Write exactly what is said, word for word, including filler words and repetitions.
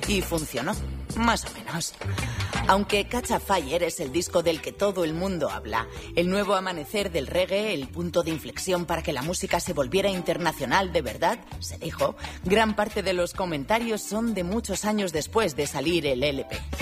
Y funcionó, más o menos. Aunque Catch a Fire es el disco del que todo el mundo habla, el nuevo amanecer del reggae, el punto de inflexión para que la música se volviera internacional de verdad, se dijo, gran parte de los comentarios son de muchos años después de salir el L P.